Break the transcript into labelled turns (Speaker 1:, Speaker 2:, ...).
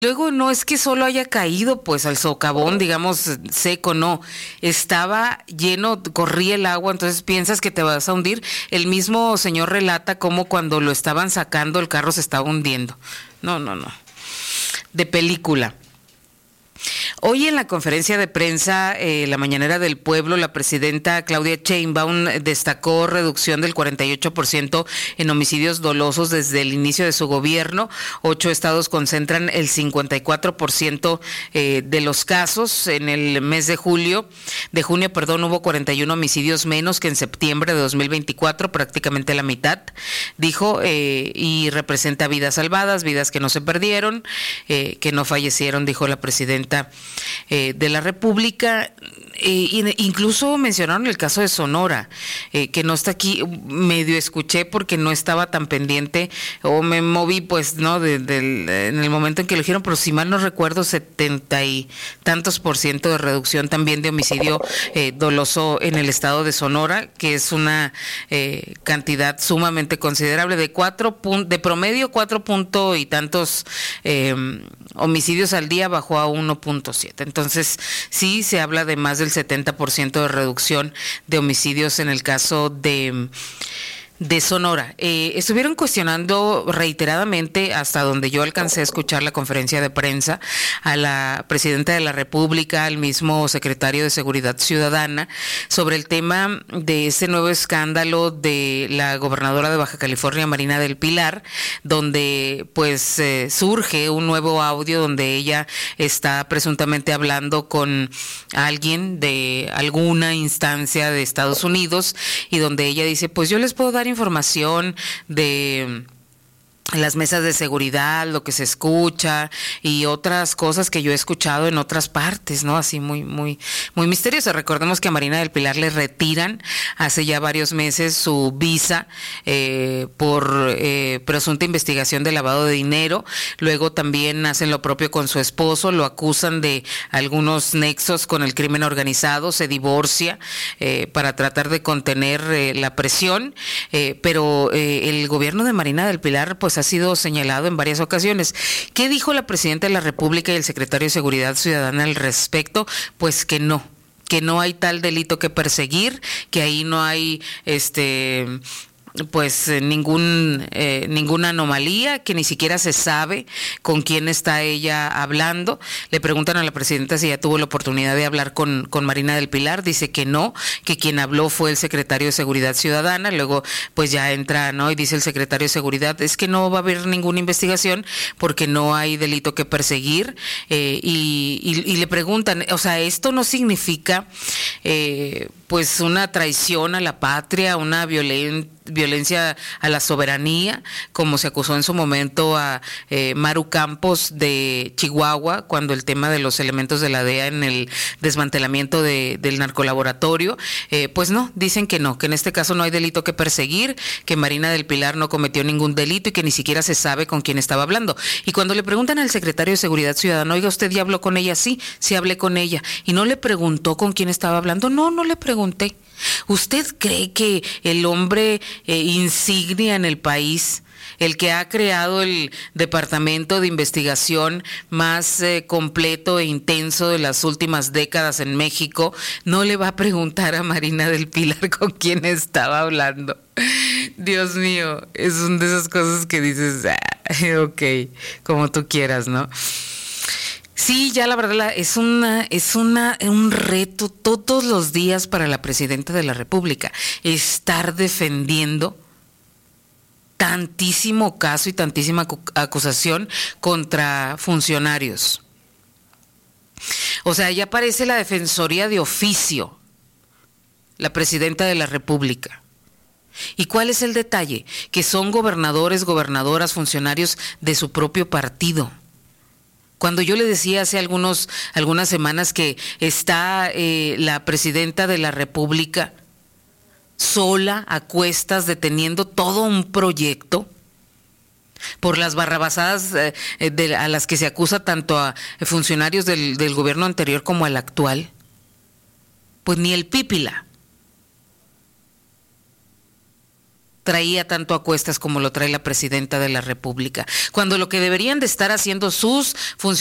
Speaker 1: Luego no es que solo haya caído pues al socavón, digamos, seco, no. Estaba lleno, corría el agua, entonces piensas que te vas a hundir. El mismo señor relata cómo cuando lo estaban sacando el carro se estaba hundiendo. No, no, no. De película. Hoy en la conferencia de prensa, la mañanera del pueblo, la presidenta Claudia Sheinbaum destacó reducción del 48% en homicidios dolosos desde el inicio de su gobierno. 8 estados concentran el 54% de los casos. En el mes de junio, hubo 41 homicidios menos que en septiembre de 2024, prácticamente la mitad, dijo, y representa vidas salvadas, vidas que no se perdieron, que no fallecieron, dijo la presidenta de la República. Incluso mencionaron el caso de Sonora, que no está aquí, medio escuché porque no estaba tan pendiente, o me moví pues, ¿no? En el momento en que lo dijeron, pero si mal no recuerdo, 70 y tantos % de reducción también de homicidio doloso en el estado de Sonora, que es una cantidad sumamente considerable, de promedio 4 punto y tantos homicidios al día, bajó a 1.7. Entonces, sí se habla de más del 70% de reducción de homicidios en el caso de Sonora. Estuvieron cuestionando reiteradamente, hasta donde yo alcancé a escuchar la conferencia de prensa, a la presidenta de la República, al mismo secretario de Seguridad Ciudadana, sobre el tema de ese nuevo escándalo de la gobernadora de Baja California, Marina del Pilar, donde pues surge un nuevo audio donde ella está presuntamente hablando con alguien de alguna instancia de Estados Unidos, y donde ella dice, pues yo les puedo dar información de las mesas de seguridad, lo que se escucha y otras cosas que yo he escuchado en otras partes, ¿no? Así muy misterioso. Recordemos que a Marina del Pilar le retiran hace ya varios meses su visa por presunta investigación de lavado de dinero. Luego también hacen lo propio con su esposo, lo acusan de algunos nexos con el crimen organizado, se divorcia para tratar de contener la presión, pero el gobierno de Marina del Pilar pues ha sido señalado en varias ocasiones. ¿Qué dijo la presidenta de la República y el secretario de Seguridad Ciudadana al respecto? Pues que no hay tal delito que perseguir, que ahí no hay pues ninguna anomalía, que ni siquiera se sabe con quién está ella hablando. Le preguntan a la presidenta si ya tuvo la oportunidad de hablar con Marina del Pilar, dice que no, que quien habló fue el secretario de Seguridad Ciudadana. Luego pues ya entra, ¿no? Y dice el secretario de Seguridad, es que no va a haber ninguna investigación porque no hay delito que perseguir, y le preguntan, o sea, esto no significa pues una traición a la patria, una violencia a la soberanía, como se acusó en su momento a Maru Campos de Chihuahua, cuando el tema de los elementos de la DEA en el desmantelamiento del narcolaboratorio. Pues no, dicen que no, que en este caso no hay delito que perseguir, que Marina del Pilar no cometió ningún delito y que ni siquiera se sabe con quién estaba hablando. Y cuando le preguntan al secretario de Seguridad Ciudadana, oiga, ¿usted ya habló con ella? Sí hablé con ella. ¿Y no le preguntó con quién estaba hablando? No le pregunté. ¿Usted cree que el hombre insignia en el país, el que ha creado el departamento de investigación más completo e intenso de las últimas décadas en México, no le va a preguntar a Marina del Pilar con quién estaba hablando? Dios mío, es una de esas cosas que dices, ok, como tú quieras, ¿no? Sí, ya la verdad es un reto todos los días para la presidenta de la República estar defendiendo tantísimo caso y tantísima acusación contra funcionarios. O sea, ya parece la Defensoría de Oficio, la presidenta de la República. ¿Y cuál es el detalle? Que son gobernadores, gobernadoras, funcionarios de su propio partido. Cuando yo le decía hace algunas semanas que está la presidenta de la República sola, a cuestas, deteniendo todo un proyecto por las barrabasadas a las que se acusa tanto a funcionarios del gobierno anterior como al actual, pues ni el pípila traía tanto a cuestas como lo trae la presidenta de la República, cuando lo que deberían de estar haciendo sus funcionarios